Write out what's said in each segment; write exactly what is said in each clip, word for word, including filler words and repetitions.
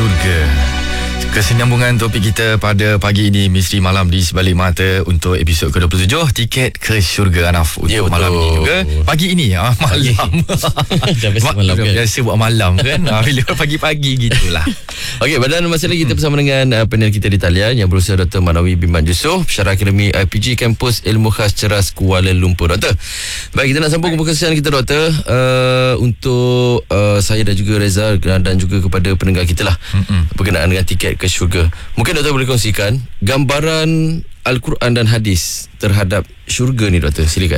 Syurga. Kesinambungan topik kita pada pagi ini, misteri malam di sebalik mata untuk episod ke dua puluh tujuh, tiket ke syurga Anaf untuk ya, malam ini juga. Pagi ini ah, malam. Dah biasa malam kan. Biasa buat malam kan. Bila pagi-pagi gitulah. Okey, pada masa lagi kita bersama dengan uh, panel kita di talian yang berusaha Doktor Manawi Biman Yusof, Pensyarah Akademi I P G Kampus Ilmu Khas Ceras Kuala Lumpur. Doktor, baik, kita nak sambung pembicaraan kita Doktor, uh, untuk uh, saya dan juga Reza dan juga kepada pendengar kita lah, mm-mm, berkenaan dengan tiket ke syurga. Mungkin Doktor boleh kongsikan gambaran Al-Quran dan hadis terhadap syurga ni Doktor, silakan.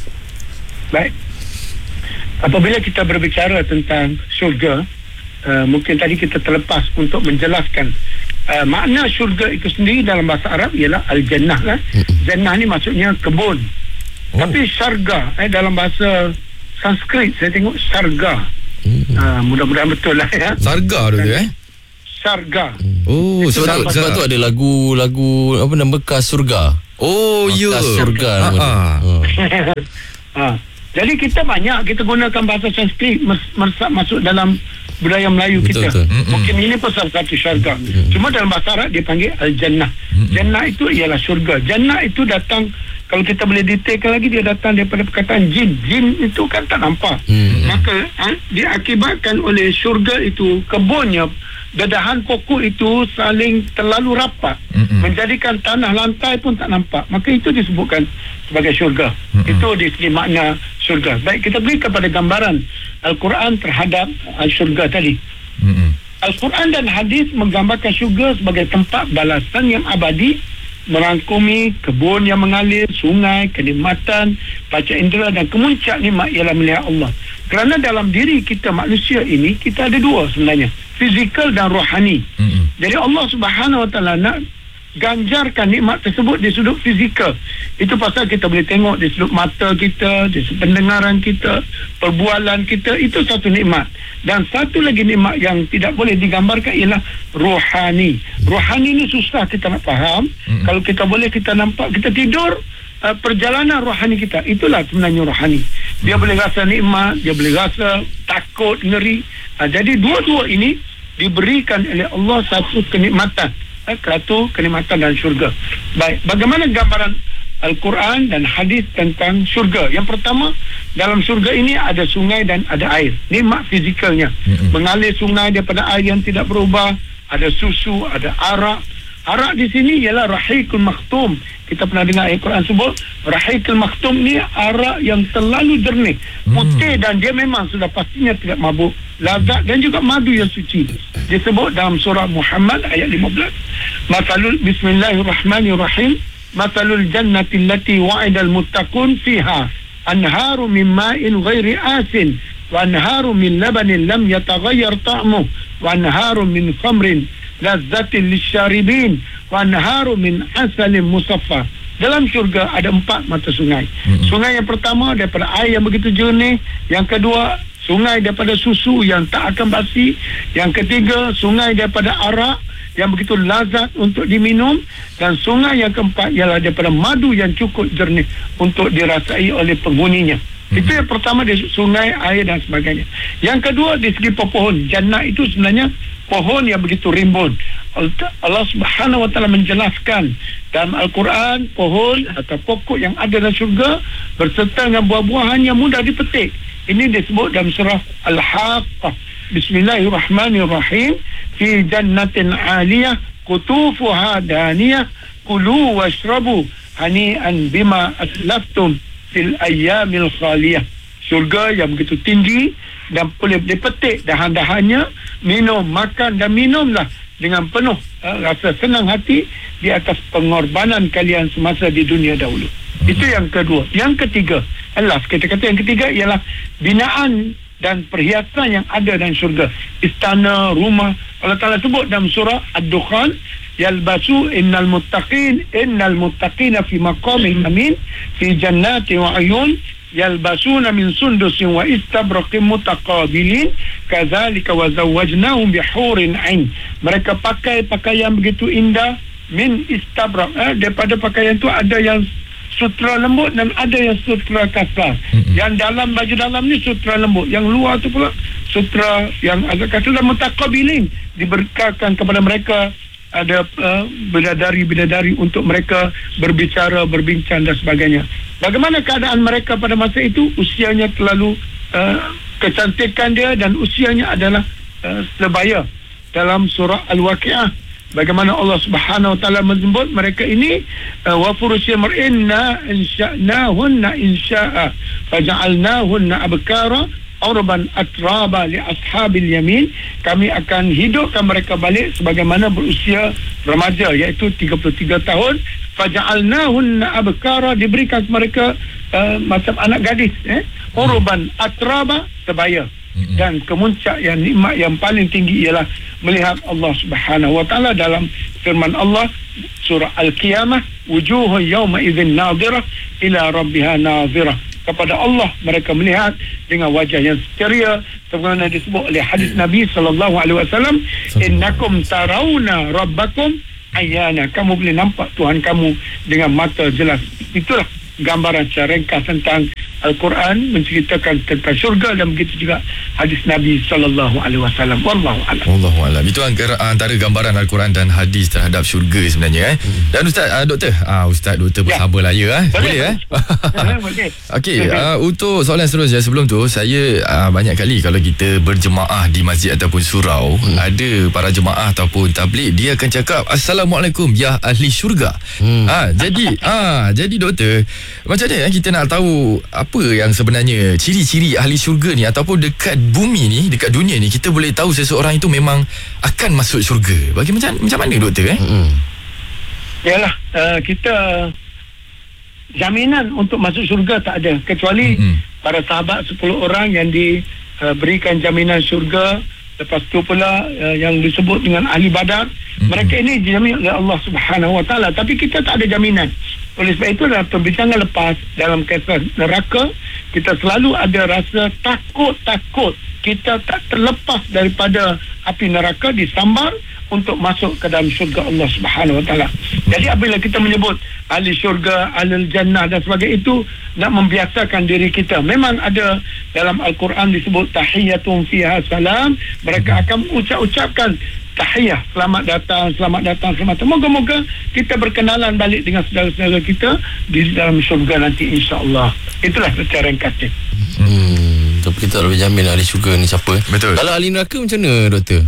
Baik, apabila kita berbicara tentang syurga, uh, mungkin tadi kita terlepas untuk menjelaskan uh, makna syurga itu sendiri dalam bahasa Arab ialah Al-Jannah kan. Jannah ni maksudnya kebun. Oh. Tapi syarga eh, dalam bahasa Sanskrit saya tengok syarga. hmm. uh, mudah-mudahan betul lah ya. Sarga tu eh Syarga. Oh, sebab tu, sebab tu ada lagu-lagu apa nama, Bekas Surga. Oh, ya. Bekas Surga. Ha. Ha. ha. Jadi kita banyak kita gunakan bahasa Sanskrit mes- mes- masuk dalam budaya Melayu betul, kita. Betul. Mungkin ini pun salah satu syurga. Mm-hmm. Cuma dalam bahasa Arab dia panggil Al-Jannah. Mm-hmm. Jannah itu ialah syurga. Jannah itu datang, kalau kita boleh detailkan lagi, dia datang daripada perkataan jin. Jin itu kan tak nampak. Mm-hmm. Maka ha, diakibatkan oleh syurga itu, kebunnya, dedahan pokok itu saling terlalu rapat, mm-hmm, menjadikan tanah lantai pun tak nampak. Maka itu disebutkan sebagai syurga. Mm-hmm. Itu di segi makna syurga. Baik, kita beri kepada gambaran Al-Quran terhadap syurga tadi. Mm-hmm. Al-Quran dan hadis menggambarkan syurga sebagai tempat balasan yang abadi, merangkumi kebun yang mengalir, sungai, kenikmatan, panca indera, dan kemuncak nikmat ialah melihat Allah. Kerana dalam diri kita manusia ini, kita ada dua sebenarnya, fizikal dan rohani. Mm-hmm. Jadi Allah Subhanahu Wa Taala nak ganjarkan nikmat tersebut di sudut fizikal. Itu pasal kita boleh tengok di sudut mata kita, di sudut pendengaran kita, perbualan kita, itu satu nikmat. Dan satu lagi nikmat yang tidak boleh digambarkan ialah rohani. Rohani ni susah kita nak faham. Mm-hmm. Kalau kita boleh kita nampak, kita tidur, uh, perjalanan rohani kita, itulah sebenarnya rohani. Dia mm-hmm. boleh rasa nikmat, dia boleh rasa takut, ngeri. Uh, jadi dua-dua ini diberikan oleh Allah satu kenikmatan, satu kenikmatan dan syurga. Baik, bagaimana gambaran Al-Quran dan hadis tentang syurga? Yang pertama, dalam syurga ini ada sungai dan ada air. Nikmat fizikalnya. Mm-hmm. Mengalir sungai daripada air yang tidak berubah, ada susu, ada arak. Arak di sini ialah Rahiqul Makhtum. Kita pernah dengar Al-Quran sebut Rahiqul Makhtum ni arak yang terlalu jernih, putih, mm. dan dia memang sudah pastinya tidak mabuk, lazat dan juga madu yang suci. Disebut dalam surah Muhammad ayat lima belas. Masalul Bismillahirrahmanirrahim. Masalul jannati allati wa'idal muttaqun fiha anharu min ma'in ghairi asin wa anharu min labanin lam yataghayyar ta'muh wa anharu min khamrin lazzatin lisyaribin wa anharu min asalin musaffa. Dalam syurga ada empat mata sungai. Mm-hmm. Sungai yang pertama daripada air yang begitu jernih, yang kedua sungai daripada susu yang tak akan basi, yang ketiga sungai daripada arak yang begitu lazat untuk diminum, dan sungai yang keempat ialah daripada madu yang cukup jernih untuk dirasai oleh penghuninya. Mm-hmm. Itu yang pertama, dari sungai, air dan sebagainya. Yang kedua, di segi pohon, jannah itu sebenarnya pohon yang begitu rimbun. Allah Subhanahu Wa Taala menjelaskan dalam Al-Quran, pohon atau pokok yang ada dalam syurga berserta dengan buah-buahan yang mudah dipetik. Ini disebut dalam surah Al-Haqqah. Bismillahirrahmanirrahim. Fi jannatin 'aliyah qutufuha daniyah kulu washrabu hani'an bima aslaftum fil ayyamil khaliyah. Syurga yang begitu tinggi dan boleh dipetik dahan-dahannya, minum, makan dan minumlah dengan penuh uh, rasa senang hati di atas pengorbanan kalian semasa di dunia dahulu. Hmm. Itu yang kedua. Yang ketiga, alas, kita kata yang ketiga ialah binaan dan perhiasan yang ada dalam syurga. Istana, rumah. Allah Ta'ala sebut dalam surah Ad-Dukhan, yalbasu innal muttaqin innal muttaqina fi maqamin amin fi jannati wa ayun yalbasuna min sundusin wa istabraqin mutaqabilin kadzalika wa zawwajnahum bihurin ain. Mereka pakai pakaian begitu indah min istabrak, eh, daripada pakaian tu ada yang sutra lembut dan ada yang sutra kasar. Mm-hmm. Yang dalam, baju dalam ni sutra lembut, yang luar tu pula sutra yang agak kata dalam mutaqabilin, diberkakan kepada mereka ada uh, bidadari-bidadari untuk mereka berbicara, berbincang dan sebagainya. Bagaimana keadaan mereka pada masa itu? Usianya terlalu uh, kecantikan dia dan usianya adalah uh, sebaya. Dalam surah Al-Waqi'ah, bagaimana Allah Subhanahu wa taala menyebut mereka ini wa furusyil mar'inna insha'nahunna insya'a faja'alnahunna abkara urban atraba li ashabil yamin. Kami akan hidupkan mereka balik sebagaimana berusia remaja, iaitu tiga puluh tiga tahun. Faja'alnahunna abkara, diberikan mereka uh, macam anak gadis, eh urban atraba, sebaya. Dan kemuncak yang nikmat yang paling tinggi ialah melihat Allah Subhanahu wa taala dalam firman Allah surah Al-Qiyamah, wujuhun yawma idzin nadhirah ila rabbiha nadhirah. Kepada Allah mereka melihat dengan wajah yang ceria, sebagaimana disebut oleh hadis Nabi sallallahu alaihi wasallam, innakum tarawna rabbakum ayyana, kamu boleh nampak Tuhan kamu dengan mata jelas. Itulah gambaran secara ringkas tentang Al-Quran menceritakan tentang syurga, dan begitu juga hadis Nabi sallallahu alaihi wasallam. Wallahu a'lam. Wallahu a'lam. Itu antara gambaran Al-Quran dan hadis terhadap syurga sebenarnya, eh. Dan Ustaz, uh, doktor, ah uh, Ustaz doktor bersabarlah ya, eh. Boleh, boleh eh? Boleh. Okey, uh, untuk soalan seterusnya, sebelum tu saya uh, banyak kali kalau kita berjemaah di masjid ataupun surau, hmm. ada para jemaah ataupun tabligh, dia akan cakap Assalamualaikum ya ahli syurga. Hmm. Ah, jadi ah jadi doktor, macam mana kita nak tahu apa yang sebenarnya ciri-ciri ahli syurga ni, ataupun dekat bumi ni, dekat dunia ni, kita boleh tahu seseorang itu memang akan masuk syurga? Bagi macam macam mana doktor, eh? Mm-hmm. Yalah, uh, kita jaminan untuk masuk syurga tak ada, kecuali mm-hmm. para sahabat sepuluh orang yang diberikan uh, jaminan syurga. Lepas tu pula uh, yang disebut dengan ahli Badar, mm-hmm. mereka ini dijamin oleh Allah Subhanahu wa taala, tapi kita tak ada jaminan. Oleh sebab itu dalam perbincangan lepas dalam kisah neraka, kita selalu ada rasa takut-takut kita tak terlepas daripada api neraka, disambar untuk masuk ke dalam syurga Allah Subhanahu wa taala. Jadi apabila kita menyebut ahli syurga, ahli jannah dan sebagainya, itu nak membiasakan diri kita. Memang ada dalam Al-Quran disebut tahiyatun fiha salam, mereka akan ucap-ucapkan tahiyah, selamat datang, selamat datang, selamat datang. Moga-moga kita berkenalan balik dengan saudara-saudara kita di dalam syurga nanti, insya-Allah. Itulah secara ringkasnya. Hmm, tapi kita tak boleh jamin ahli syurga ni siapa. Betul. Kalau ahli neraka macam mana, doktor?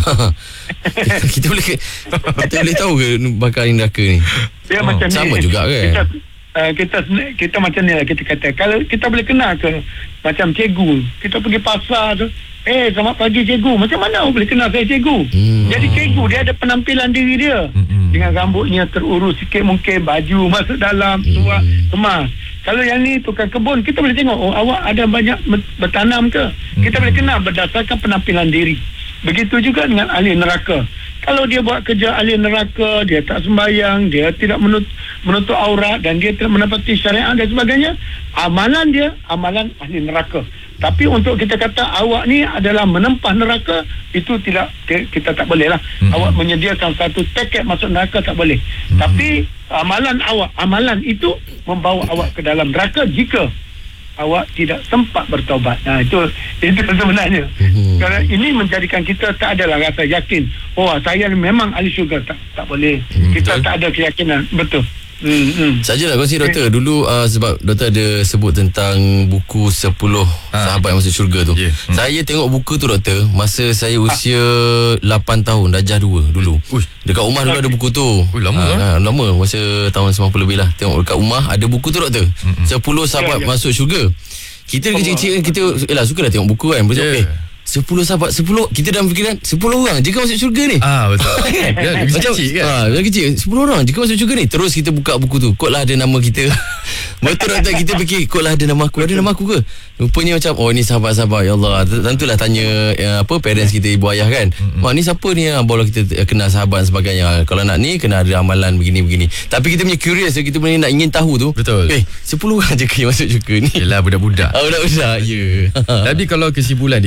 kita, kita boleh kita boleh tahu ke bakal ahli neraka ni? Dia oh, macam sama ni. juga kan? Kita, uh, kita kita macam ni lah kita kata. Kalau kita boleh kenal ke macam cikgu, kita pergi pasar tu, eh selamat pagi cikgu, macam mana boleh kenal saya cikgu? Hmm. Jadi cikgu dia ada penampilan diri dia, hmm. dengan rambutnya terurus sikit mungkin, baju masuk dalam, surat hmm. kemas. Kalau yang ni tukang kebun, kita boleh tengok, oh awak ada banyak bertanam ke? Kita hmm. boleh kenal berdasarkan penampilan diri. Begitu juga dengan ahli neraka. Kalau dia buat kerja ahli neraka, dia tak sembahyang, dia tidak menut, menutup aurat, dan dia tidak menepati syariat dan sebagainya, amalan dia amalan ahli neraka. Tapi untuk kita kata awak ni adalah menempah neraka, itu tidak, kita tak boleh lah. Mm-hmm. Awak menyediakan satu tiket masuk neraka, tak boleh. Mm-hmm. Tapi amalan awak, amalan itu membawa awak ke dalam neraka jika awak tidak sempat bertaubat. Nah, itu itu sebenarnya. Mm-hmm. Kerana ini menjadikan kita tak adalah rasa yakin, oh saya memang ahli syurga. Tak, tak boleh. Mm-hmm. Kita Betul. tak ada keyakinan. Betul. Hmm, hmm. Sajalah kongsi doktor. Dulu uh, sebab doktor ada sebut tentang buku sepuluh ha. sahabat yang masuk syurga tu. Yeah. Hmm. Saya tengok buku tu doktor masa saya usia ha. lapan tahun, darjah dua dulu. Uish. Dekat rumah dulu ada buku tu. Ui, lama ha, ha, lama masa tahun sembilan puluh lebih lah. Tengok dekat rumah ada buku tu doktor. Hmm. sepuluh sahabat yeah, yeah. masuk syurga. Kita kecil-kecil kita yalah suka dah tengok buku kan. Betul. Yeah. Eh, sepuluh sahabat, sepuluh kita dalam fikiran sepuluh orang jika masuk syurga ni. Ah betul. Ya, macam kecil kan. Ah, ha, kecil sepuluh orang jika masuk syurga ni. Terus kita buka buku tu. Kod lah ada nama kita. Betul tak kita fikir kod lah ada nama aku. Ada nama aku ke? Rupanya macam oh ni sahabat-sahabat. Ya Allah. Tentulah tanya ya, apa parents kita, ibu ayah kan. Mm-hmm. Wah ni siapa ni? Baru kita kenal sahabat dan sebagainya. Kalau nak ni kena ada amalan begini-begini. Tapi kita punya curious, kita punya nak ingin tahu tu. Betul. Eh sepuluh orang je yang masuk syurga ni. Yalah budak-budak. Ah, budak-budak. Ya. Yeah. Tapi kalau kesimpulan dia sebenarnya kita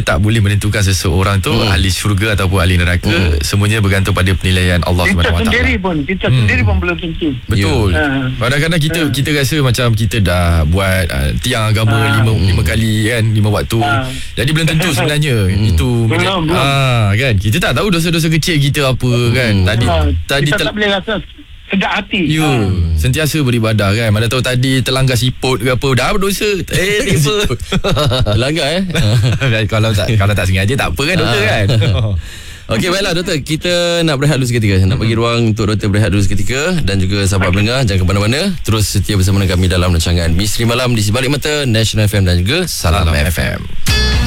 kita tak boleh menentukan seseorang tu hmm. ahli syurga ataupun ahli neraka. hmm. Semuanya bergantung pada penilaian Allah kita Subhanahu Wa Taala. sendiri pun kita hmm. sendiri pun belum tentu. Betul. yeah. Kadang-kadang kita uh. kita rasa macam kita dah buat uh, tiang agama uh. lima, lima kali kan, lima waktu. uh. Jadi belum tentu sebenarnya hmm. itu belum, belum. Ah, kan kita tak tahu dosa-dosa kecil kita apa kan. hmm. Tadi uh. tadi kita tel- tak boleh rasa sedap hati. You ha. Sentiasa beribadah kan. Mana tahu tadi terlanggar siput ke apa, dah berdosa. Eh tiba terlanggar eh. Kalau tak kalau tak sengaja tak apa kan doktor kan. Okey, baiklah doktor, kita nak berehat dulu seketika. Nak bagi ruang untuk doktor berehat dulu seketika. Dan juga sahabat pendengar, jangan ke mana-mana, terus setia bersama dengan kami dalam rancangan Misteri Malam di Sebalik Mata National F M dan juga Salam, Salam F M.